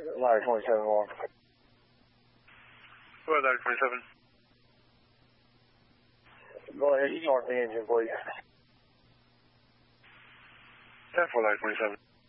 Ladder 27 1. Go ahead, Ladder 27. Go ahead, you can work the engine, please. 10-4, Ladder 27.